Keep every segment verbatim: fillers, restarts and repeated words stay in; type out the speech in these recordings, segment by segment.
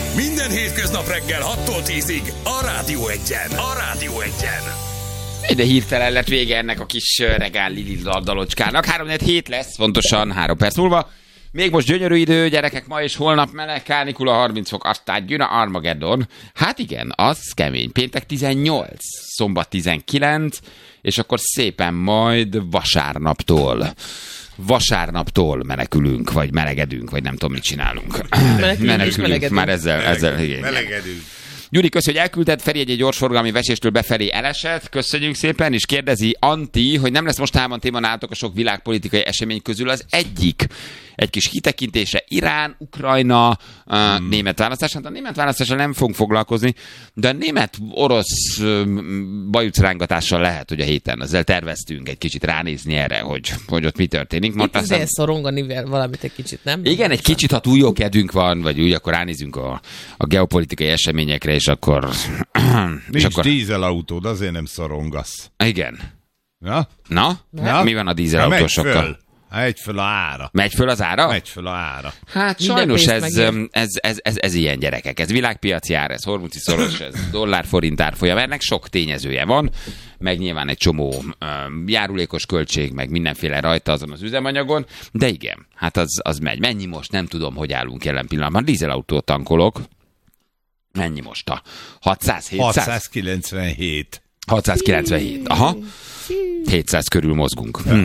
Minden hétköznap reggel hattól tízig a Rádió Egyen. A Rádió Egyen. De hirtelen lett vége ennek a kis regál Lili dalocskának. három hét lesz, pontosan három perc múlva. Még most gyönyörű idő, gyerekek, ma és holnap meleg, kánikula, harminc fok, aztán jön a Armageddon. Hát igen, az kemény. Péntek tizennyolc, szombat tizenkilenc, és akkor szépen majd vasárnaptól. Vasárnaptól menekülünk, vagy melegedünk, vagy nem tudom, mit csinálunk. Menekülünk, menekülünk már ezzel. Meleg, ezzel igen. melegedünk. Gyuri, köszi, hogy elküldted. Feri egy gyorsforgalmi veséstől befelé elesett. Köszönjük szépen, és kérdezi Anti, hogy nem lesz mostában téma nálatok a sok világpolitikai esemény közül az egyik. Egy kis kitekintése Irán, Ukrajna, hmm. német választás. Hát a német választással nem fogunk foglalkozni, de a német-orosz bajucrángatással lehet, hogy a héten ezzel terveztünk egy kicsit ránézni erre, hogy, hogy ott mi történik. Itt aztán... azért szorongani valamit egy kicsit, nem? Igen, egy kicsit, ha túl jó kedvünk van, vagy úgy, akkor ránézünk a, a geopolitikai eseményekre, és akkor... Nincs és akkor... dízelautód, azért nem szorongasz. Igen. Na? Na? Na? Mi van a dízelautósokkal? Megy föl a ára. Megy föl az ára? Megy föl a ára. Hát minden sajnos ez, ez, ez, ez, ez, ez ilyen gyerekek. Ez világpiaci ár, ez hormuci szoros, ez dollár-forint árfolyam. Ennek sok tényezője van, meg nyilván egy csomó um, járulékos költség, meg mindenféle rajta azon az üzemanyagon, de igen, hát az, az megy. Mennyi most? Nem tudom, hogy állunk jelen pillanatban. Dízelautót tankolok. Mennyi most a hatszáz hétszáz? hatszázkilencvenhét. hatszázkilencvenhét. Aha. hétszáz körül mozgunk. Hm.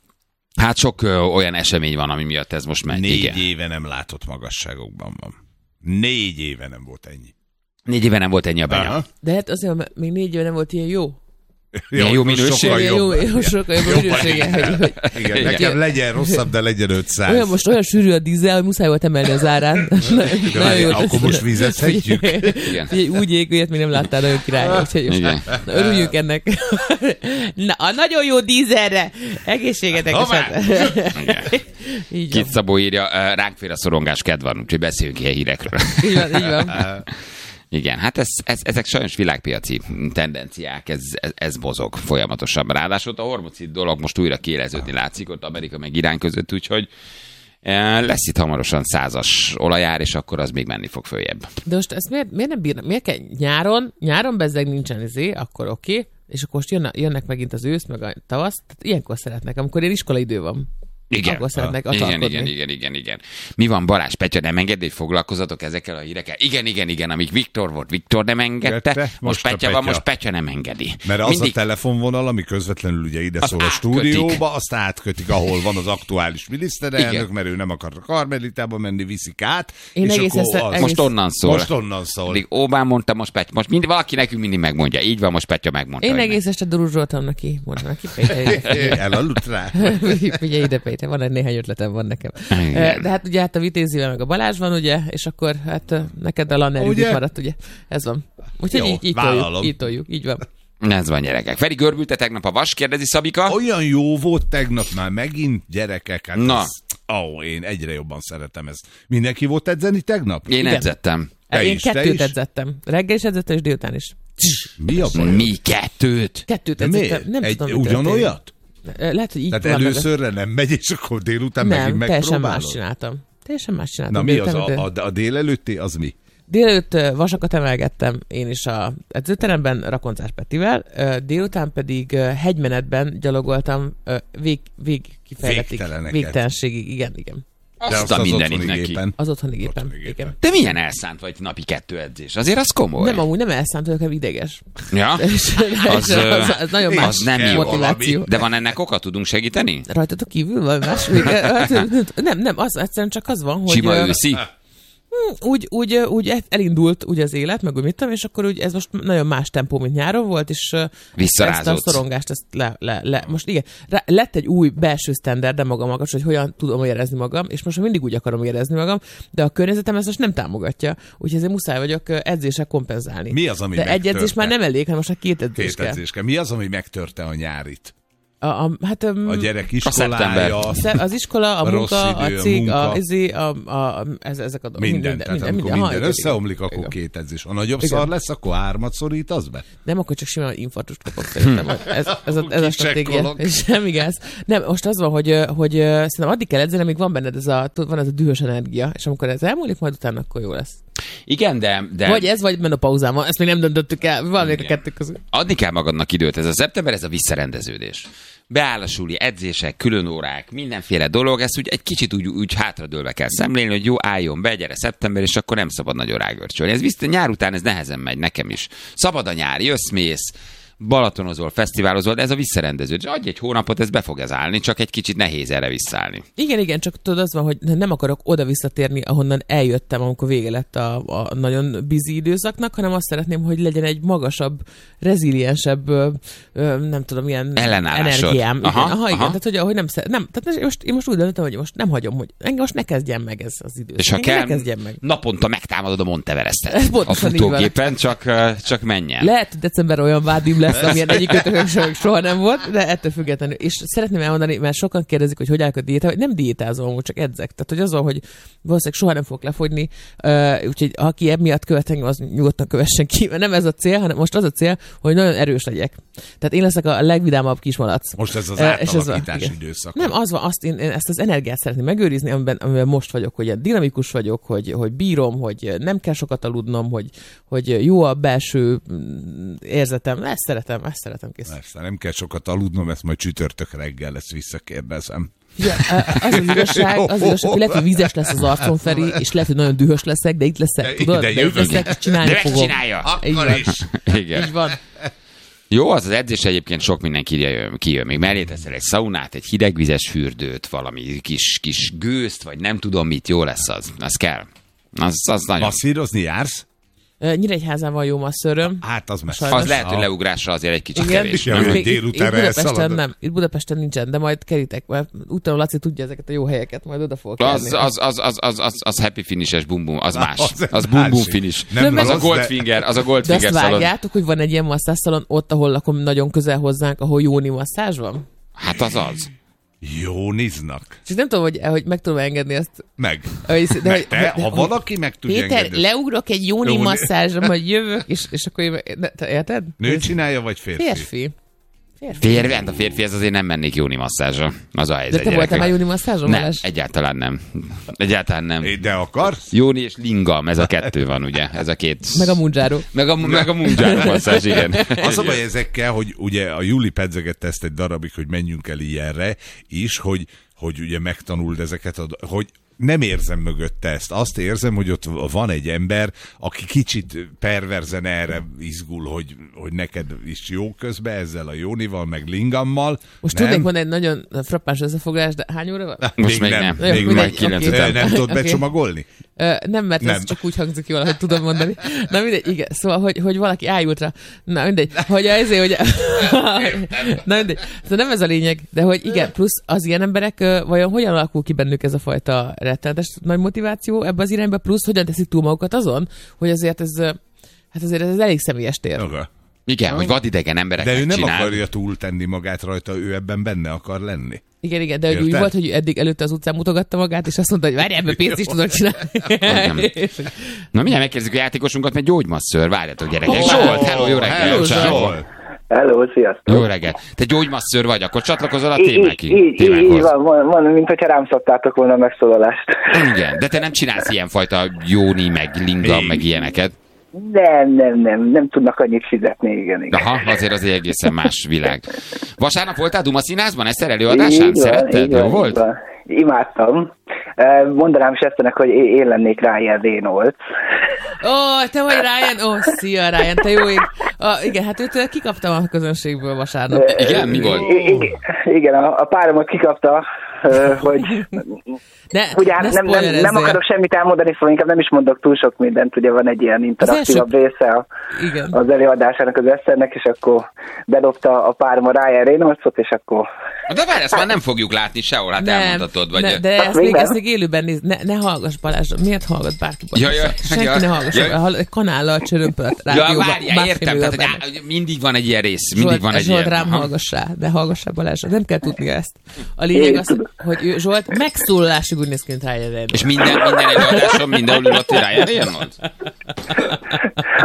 Hát sok ö, olyan esemény van, ami miatt ez most megy. Négy igen. éve nem látott magasságokban van. Négy éve nem volt ennyi. Négy éve nem volt ennyi a benya. Aha. De hát azért, mert még négy éve nem volt ilyen jó. Ilyen jó minőség? Sokkal Jó, jobb. jó, sokkal jobb a minősége. hogy- hogy- Igen, Igen. nekem legyen rosszabb, de legyen ötszáz. Olyan most olyan sűrű a dízel, hogy muszáj volt emelni az árán. Nagyon jó. Akkor most vizezhetjük? Igen. Figyelj, úgy ég, ilyet még nem láttál, nagyon király. Úgyhogy most Igen. na, örüljünk ennek. Na, a nagyon jó dízelre. Egészségetek eset. Így Két van. Szabó írja, uh, ránk fér a szorongás, kedv van, úgyhogy beszéljünk ilyen hírekről. Így van, így van. Igen, hát ez, ez, ezek sajnos világpiaci tendenciák, ez, ez, ez mozog folyamatosan. Ráadásul a hormocid dolog most újra kiéleződni látszik ott Amerika meg Irán között, úgyhogy eh, lesz itt hamarosan százas olajár, és akkor az még menni fog följebb. De most ezt miért, miért nem bírnak? Miért kell nyáron? Nyáron bezzeg nincsen izé, akkor oké. Okay. És akkor most jönne, jönnek megint az ősz, meg a tavasz. Tehát ilyenkor szeretnek, amikor ilyen iskolaidő van. Igen. Akkor szeretnek igen, atalkodni. igen, igen, igen, igen. Mi van, Balázs, Petya, nem engedni, hogy foglalkozatok ezekkel a hírekkel? Igen, igen, igen, amíg Viktor volt, Viktor nem engedte, Engedte, most, most most a Petya van, Petya. most Petya nem engedi. Mert az Mindig... a telefonvonal, ami közvetlenül ugye ide Azt szól a átkötik. stúdióba, azt átkötik, ahol van az aktuális miniszterelnök, Igen. mert ő nem akar a Karmelitába menni, viszik át. Én és egész akkor ezt- az... egész- Most onnan szól. Most onnan szól. Mindig Obán mondta, most Petya. Most mind, valaki nekünk mindig megmondja. Így van, most Petya megmondta. Én hogy egész este duruzsoltam neki. Mondom neki, Péter. Elaludt rá. Figyelj ide, Péter, van egy néhány ötletem van nekem. Igen. De hát ugye hát a Vitézivel meg a Balázs van, ugye, és akkor hát neked a Lanner Ugye? ügyük maradt, ugye. Ez van. Úgyhogy Jó, így, így vállalom. toljuk, így toljuk, így van. Ez van, gyerekek. Feri, görbülte tegnap a vas, kérdezi Szabika. Olyan jó volt tegnap már megint, gyerekek. Hát Na. ez, ó, én egyre jobban szeretem ezt. Mindenki volt edzeni tegnap? Én Igen. edzettem. Te Én is, te kettőt is? edzettem. Reggel is edzettem, és délután is. Mi a baj? Mi kettőt? Kettőt De edzettem. miért? Nem Egy, tudom, mi történt. ugyanolyat? Lehet, hogy így Tehát van, előszörre nem megy, és akkor délután nem, megint teljesen más megpróbálod? csináltam. Teljesen más csináltam. Na mi az? Délután, A, a, a délelőtti az mi? Délelőtt ö, vasakat emelgettem én is a edzőteremben Rakoncás Petivel, ö, délután pedig ö, hegymenetben gyalogoltam ö, vég, vég kifejletig. Végteleneket. Végtelenségig, igen, igen. Azt a mindenit otthoni neki. gépen. Az otthoni gépen. Otthoni gépen. Igen. De milyen elszánt vagy napi kettő edzés? Azért az komoly. Nem, amúgy nem elszánt, hanem ideges. Ja? És, Az, és az, az nagyon az más nem jó motiváció. De van ennek oka? Tudunk segíteni? Rajtatok kívül vagy más? Hát, nem, nem, az egyszerűen csak az van, hogy... Sima ö, őszi? úgy, úgy, úgy elindult úgy az élet, meg úgy mit tudom, és akkor úgy ez most nagyon más tempó, mint nyáron volt, és ezt a Visszarázott. szorongást, ezt le, le, le. Most igen, rá, lett egy új belső sztenderd, de magam magas, hogy hogyan tudom érezni magam, és most mindig úgy akarom érezni magam, de a környezetem ezt most nem támogatja, úgyhogy ezért muszáj vagyok edzéssel kompenzálni. Mi az, ami de egy megtörte? edzés már nem elég, hanem most a két edzés Két kell. edzés kell. Mi az, ami megtörte a nyárit? A, a, hát, um, A gyerek szeptember. iskolája, az iskola, a a munka, rossz idő, a a cég, munka. a, izé, a, a, a, ez, ezek a dolgok. minden. Tehát minden, amikor minden, minden Aha, igen, összeomlik, igen, akkor igen. két edzés. A nagyobb Igen. szar lesz, akkor hármat szorítasz be? Nem, akkor csak simán infarktust kapok szerintem. Ez, ez, a, ez a stratégia. Kicsekkolok. Semmi gáz. Nem, most az van, hogy, hogy szerintem addig kell edzeni, amíg van benned ez a, van ez a dühös energia, és amikor ez elmúlik, majd utána akkor jó lesz. Igen, de... de... Vagy ez, vagy menopauzán van. Ezt még nem döntöttük el. Valamelyik a kettő közül. Adni kell magadnak időt. Ez a szeptember, ez a visszarendeződés. Beáll a suli, edzések, külön órák, mindenféle dolog, ezt úgy egy kicsit úgy, úgy hátradőlve kell szemlélni, hogy jó, álljon be, gyere szeptember, és akkor nem szabad nagyon rágörcsölni. Ez viszont nyár után ez nehezen megy, nekem is. Szabad a nyár, jössz, mész, balatonozol, fesztiválozol, de ez a visszarendeződés. Adj egy hónapot, ez be fog ez állni, csak egy kicsit nehéz erre visszaállni. Igen, igen, csak tudod, az van, hogy nem akarok oda visszatérni, ahonnan eljöttem, amikor vége lett a, a nagyon busy időszaknak, hanem azt szeretném, hogy legyen egy magasabb, reziliensebb, ö, ö, nem tudom, ilyen energiám. Igen, aha, aha, igen, aha. Tehát, hogy, hogy nem, nem, tehát most, én most úgy döntöttem, hogy most nem hagyom, hogy engem most ne kezdjen meg ez az időszak. És ha engem kell, ne kezdjen meg. Naponta megtámadod a Monteverestet a futógépen, csak, csak menjen. Lehet, hogy december olyan vádim lesz, amilyen egyik ötökön soha nem volt, de ettől függetlenül. És szeretném elmondani, mert sokan kérdezik, hogy hogy állok a diéta, hogy nem diétázom, amúgy csak edzek. Tehát, hogy az van, hogy valószínűleg soha nem fogok lefogyni, uh, úgyhogy aki emiatt követ engem, az nyugodtan kövessen ki. Mert nem ez a cél, hanem most az a cél, hogy nagyon erős legyek. Tehát én leszek a legvidámabb kismalac. Most ez az uh, átalakítás ez időszak. Nem, az van, azt én, én ezt az energiát szeretném megőrizni, amiben, amiben most vagyok, hogy dinamikus vagyok, hogy, hogy bírom, hogy nem kell sokat aludnom, hogy, hogy jó a belső érzetem. Ezt szeretem, ezt szeretem kész. Persze, nem kell sokat aludnom, ezt majd csütörtök reggel lesz visszakérdezem. Ja, az az igazság, az az igazság, hogy lehet, hogy vízes lesz az arcom, Feri, és lehet, hogy nagyon dühös leszek, de itt leszek, tudod? De, de itt leszek, csinálni de fogom. Csinálja. Akkor is. Igen. Így van. Jó, az az edzés egyébként sok minden kijön. kijön. Még mellé teszel egy szaunát, egy hidegvizes fürdőt, valami kis, kis gőzt, vagy nem tudom mit, jó lesz az. Az kell. Az, az nagyon... Masszírozni jársz? Nyíregyházán van jó masszöröm. Hát az messze. Az lehet, hogy leugrásra azért egy kicsit igen, kevés. Igen, Nem? itt, itt, Budapesten nem. Itt Budapesten nincsen, de majd kerítek. Mert utána Laci tudja ezeket a jó helyeket, majd oda fogok az, az, az, az, az, az, az happy finishes bum bum, az más. Az, az bum bum finish. Nem az, az a Goldfinger, az a Goldfinger szalon. De azt szalon. vágjátok, hogy van egy ilyen masszázszalon ott, ahol lakom nagyon közel hozzánk, ahol jóni masszázs van? Hát az az. Jóniznak. És nem tudom, hogy, hogy meg tudom engedni ezt. Meg. De, de, de, te, de, ha valaki meg tudja Péter, engedni. leugrok egy jóni, jóni. masszázsra, majd jövök, és, és akkor én... Te érted? Nő csinálja, vagy férfi? Férfi. Férfi. Férfi, hát a férfi, ez azért nem mennék jóni masszázsra. Az a helyzet. De te voltál már jóni masszázsra? Nem, Valás? egyáltalán nem. Egyáltalán nem. De akarsz? Jóni és lingam, ez a kettő van, ugye? Ez a két... Meg a mundzsáró. Meg a, meg a mundzsáró masszázs, igen. Az a baj ezekkel, hogy ugye a Júli pedzegette ezt egy darabig, hogy menjünk el ilyenre is, hogy, hogy ugye megtanuld ezeket, a, hogy nem érzem mögötte ezt. Azt érzem, hogy ott van egy ember, aki kicsit perverzen erre izgul, hogy, hogy neked is jó közben ezzel a Jónival, meg Lingammal. Most nem? Tudnék mondani egy nagyon frappáns összefoglalás, de hány óra van? Most még nem. nem. Még majd kilenc után. Nem tudod okay. becsomagolni? Uh, nem, mert nem. Ez csak úgy hangzik jól, hogy tudom mondani. Na mindegy, igen. Szóval, hogy, hogy valaki ájult rá. Na mindegy. Hogy ezért, hogy... Na mindegy. Szóval nem ez a lényeg, de hogy igen, plusz az ilyen emberek, uh, vajon hogyan alakul ki bennük ez a fajta rettenetes nagy motiváció ebbe az irányba, plusz hogyan teszik túl magukat azon, hogy azért ez, hát azért ez elég személyes tér. Okay. Igen, hogy vadidegen embereknek de ő nem csinál. akarja túltenni magát rajta, ő ebben benne akar lenni. Igen, igen, de hogy úgy volt, hogy eddig előtte az utcán mutogatta magát, és azt mondta, hogy várj, ebből pénzt is tudok csinálni. Na mindjárt megkérdezzük a játékosunkat, mert gyógymasször, várjatok gyerekek. Oh, Zsolt, hello, jó reggel. Hello, Zsolt. Hello, sziasztok. Jó reggel. Te gyógymasször vagy, akkor csatlakozol a témákhoz. Így, így, így van, van, van, mint hogyha rám szabtátok volna a megszólalást. Igen, de te nem csinálsz ilyenfajta jóni, meg lingam, meg ilyeneket. Nem, nem, nem, nem tudnak annyit fizetni, igen, igen. Aha, azért az egy egészen más világ. Vasárnap voltál Duma Színházban, Eszter előadásán? Szeretted? Jó volt? Van. Imádtam. Mondanám Seftenek, hogy én lennék Ryan Reynolds. Ó, oh, te vagy Ryan? Ó, oh, szia Ryan, te jó ég. Oh, igen, hát őt kikaptam a közönségből vasárnap. Igen, mi volt? Igen, igen a, a páromat kikapta, hogy... Ne, ugye hát nem, nem, nem akarok semmit elmondani, szóval inkább nem is mondok túl sok mindent, ugye van egy ilyen interaktívabb első... része a, az előadásának az Eszternek, és akkor bedobta a párom a Ryan Reynoldsot, és akkor... De várj, ezt már nem fogjuk látni sehol, hát nem, elmondhatod. Vagy... Ne, de ezt még, ezt még élőben néz, ne, ne hallgass Balázs, miért hallgat bárki Balázs? Ja, ja, senki ja, ne hallgass, ja. Egy kanállal csörömpölt rádióban. Ja, várjál, értem, tehát hogy mindig van egy ilyen rész, mindig Zsolt, van egy Zsolt, ilyen... rám hallgass rá, de hallgass rá Balázs, nem kell tudni ezt. A lényeg az, hogy ő, Zsolt megszólalásig úgy néz ki, mint Ryan Reynolds. És minden, minden előadáson mindenhol ülött Ryan Reynolds?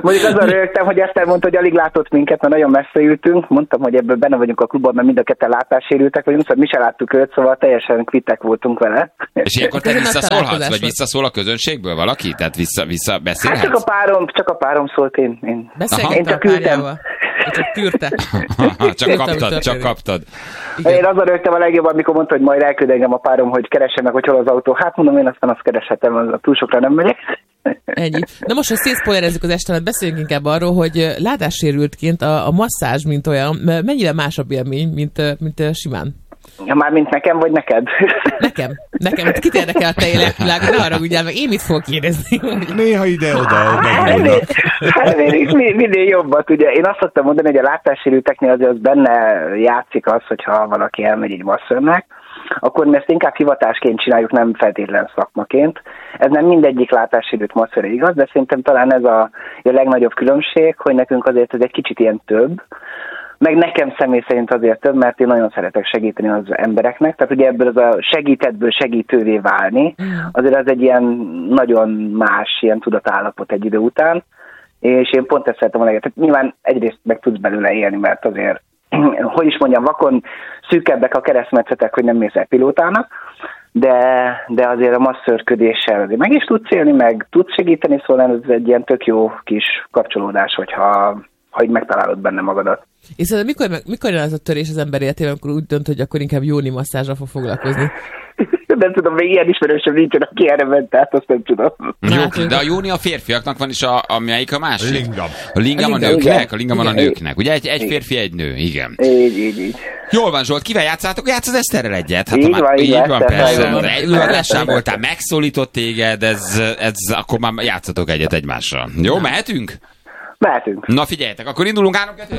Mondjuk azon rögtem, hogy Eszter mondta, hogy alig látott minket, mert nagyon messze ültünk. Mondtam, hogy ebből benne vagyunk a klubban, mert mind a ketten látássérültek vagyunk, szóval mi se láttuk őt, szóval teljesen kvittek voltunk vele. És ilyenkor te visszaszólhatsz, vagy visszaszól a közönségből valaki? Tehát vissza, vissza beszélhetsz? Hát csak a párom, csak a párom szólt, én, én, én csak küldtem. Csak kürte. csak kaptad, csak kaptad. Igen. Én azon rögtem a legjobban, amikor mondta, hogy majd elküld engem a párom, hogy keressem meg, hogy hol az autó. Hát mondom, én aztán azt kereshetem, az túl sokra nem megyek. Ennyi. Na most, hogy szétszpoilerezzük az estemet, beszéljünk inkább arról, hogy látássérültként a, a masszázs, mint olyan, mennyire másabb élmény, mint, mint simán? Ja, már mint nekem, vagy neked? Nekem. Nekem. Kit érdekel a te életvilágod? Ne haragudjál meg, én mit fogok kérdezni? Néha ide-oda megnyúlnak. Hát minél jobbat, ugye. Én azt szoktam mondani, hogy a látássérülteknél azért az benne játszik az, hogyha valaki elmegy egy masszörnek, akkor mi ezt inkább hivatásként csináljuk, nem feltétlen szakmaként. Ez nem mindegyik látássérült masszörre igaz, de szerintem talán ez a, a legnagyobb különbség, hogy nekünk azért ez egy kicsit ilyen több, meg nekem személy szerint azért több, mert én nagyon szeretek segíteni az embereknek, tehát ugye ebből az a segítettből segítővé válni, azért az egy ilyen nagyon más ilyen tudatállapot egy idő után, és én pont ezt szeretem a leget. Tehát nyilván egyrészt meg tudsz belőle élni, mert azért, hogy is mondjam, vakon szűkebbek a keresztmetszetek, hogy nem mész el pilótának, de, de azért a masszörködéssel azért meg is tudsz élni, meg tudsz segíteni, szóval ez egy ilyen tök jó kis kapcsolódás, hogyha ha így megtalálod benne magadat. És szóval mikor, mikor jön az a törés az ember életében, amikor úgy dönt, hogy akkor inkább jóni masszázsra fog foglalkozni? Nem tudom, még ilyen ismerősöm nincsen, aki erre ment, tehát azt nem tudom. Jó, de a jóni a férfiaknak van, és a, amelyik a másik? Lingam. A lingam a, a nőknek? A lingam van a nőknek. Ugye egy, egy férfi, egy nő, igen. Így, így, így. Jól van, Zsolt, kivel játszátok? Játsz az Eszterrel egyet? Hát, így már, van, így, így van, persze. Előadásán voltál, megszólított téged, ez, ez, akkor már játszatok egyet egymással. Jó, mehetünk? Mehetünk. Na figyeljetek, akkor indulunk három kettő.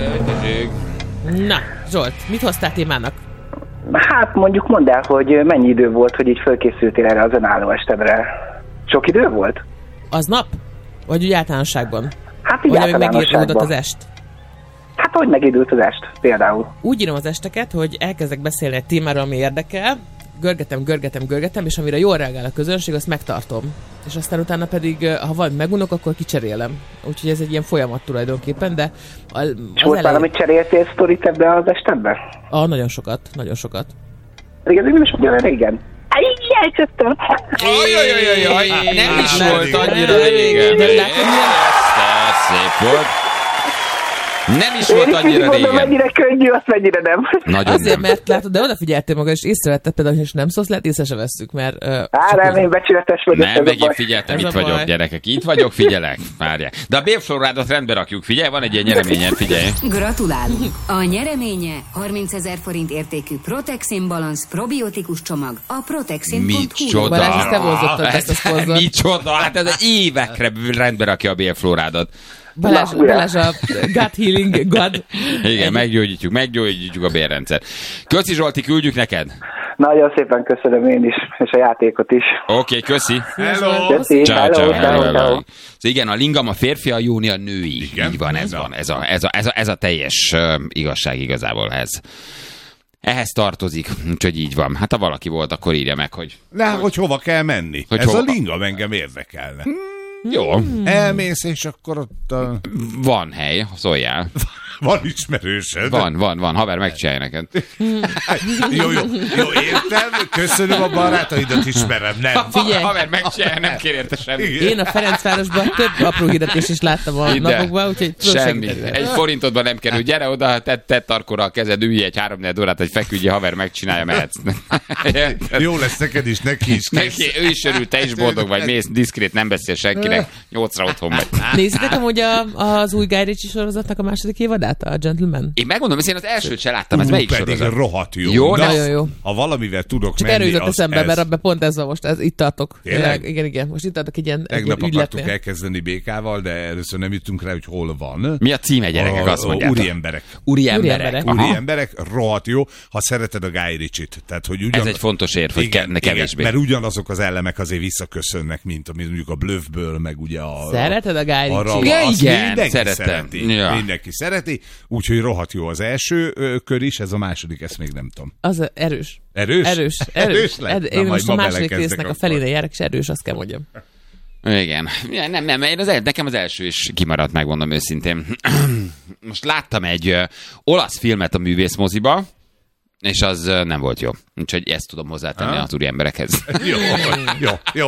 Na, Zsolt, mit hoztál témának? Hát mondjuk mondd el, hogy mennyi idő volt, hogy így fölkészültél erre az önálló estemre. Sok idő volt? Az nap? Vagy úgy általánosságban? Hát így vagy általánosságban. az est? Hát hogy megidőlt az est, például? Úgy írom az esteket, hogy elkezdek beszélni egy témáról, ami érdekel, görgetem, görgetem, görgetem, és amire jól reagál a közönség, azt megtartom. És aztán utána pedig, ha valami megunok, akkor kicserélem. Úgyhogy ez egy ilyen folyamat tulajdonképpen, de... A, és volt már, amit cseréltél sztorit ebbe az estembe? Ah, nagyon sokat, nagyon sokat. Pedig ez nem is olyan régen. Jajjajjajjajjajjaj! Jajjajjajjaj! Nem is volt annyira régen. Szép volt. Nem is volt annyira régen. Mondom, mennyire könnyű, azt mennyire nem. Nagyon Azért, nem. mert látod, de odafigyeltél maga, és észrevetted például, hogy nem szólsz, lehet észre se vesszük, mert... Uh, Á, nem, én becsületes vagyok. Nem, meg én figyeltem, itt vagyok, gyerekek. Itt vagyok, figyelek. Várják. De a bélflórádot rendbe rakjuk, figyelj, van egy ilyen nyereményen, figyelj. Gratulálunk! A nyereménye harmincezer forint értékű Protexin Balance probiotikus csomag a protexin pont hu. Micsoda? Balázs, ezt te vonzottad, ezt a szponzort. Micsoda? Hát ez évekre rendbe rakja a bélflórádat. Balázs, Balázs a gut healing god. Igen, meggyógyítjuk, meggyógyítjuk a bélrendszer. Köszi Zsolti, küldjük neked. Nagyon szépen köszönöm én is, és a játékot is. Oké, okay, köszi. Hello. Köszi. Ciao, ciao, hello, hello. hello. So igen, a lingam a férfi, a jóni a női. Igen? Így van, ez van. Ez a, ez a, ez a, ez a teljes uh, igazság igazából ez. Ehhez tartozik, úgyhogy így van. Hát ha valaki volt, akkor írja meg, hogy... Na, hogy, hogy hova kell menni. Hogy Ez hova? a lingam engem érdekelne. Jó. Elmész, és akkor ott a... Van hely, szóljál. Van ismerősöd. Van, van, van. Haver, megcsinálja neked. Jó, jó, jó, értem. Köszönöm, a barátaidat ismerem, nem. Figyelj. Haver, megcsinálja, nem kér érte semmit. Én a Ferencvárosban több apró hirdetést is láttam a Ide. napokban, úgyhogy tudom Semmi. segíteni. Egy forintodban nem kerül. Gyere oda, tedd te tarkóra a kezed, ülj egy három-négy órát, hogy feküdj, haver, megcsinálja, mehetsz. Jó lesz neked is, neki is. Neki, ő is örül, te is boldog vagy, mész diszkrét, nem beszél senkinek, nyolcra otthon vagy. Nézzétek amúgy a, az új Guy Ritchie sorozatnak a második évadát, a Gentleman? Én megmondom, hogy én az elsőt se láttam, ez melyik pedig sorozat? rohadt jó. Jó, Na, nagyon jó. Ha valamivel tudok Csak menni, erről jutott az eszembe, ez. mert abban pont ez van most, ez, itt tartok. Tényleg? Igen, igen, most itt tartok egy ilyen, egy Tegnap ilyen akartuk ügyletnél. elkezdeni békával, de először nem jutunk rá, hogy hol van. Mi a címe, gyerekek, A- azt a mondjátok? Úri emberek. Úri Úri emberek. emberek. Aha. Úri emberek, rohadt jó, ha szereted a Guy Ritchie-t. Tehát, hogy ugyan... Ez egy fontos érv, hogy igen, ke- kevésbé. igen, mert ugyanazok az elemek azért visszaköszönnek, mint amit mondjuk a Bluffből, meg ugye a... Szereted a Guy a Ritchie? Ja, azt igen, mindenki szeretem. szereti. Ja. Mindenki szereti, úgyhogy rohadt jó az első ö, kör is, ez a második, ezt még nem tudom. Az a- erős. Erős? Erős. Erős. lett? Ed- Na, Én majd most ma a második belekezdek résznek a akkor. felére járok, és erős, azt kell mondjam. Igen. Nem, nem, én az el, nekem az első is kimaradt, megmondom őszintén. Most láttam egy uh, olasz filmet a művészmoziba, és az uh, nem volt jó. Úgyhogy ezt tudom hozzátenni az úri emberekhez. Jó, jó, jó.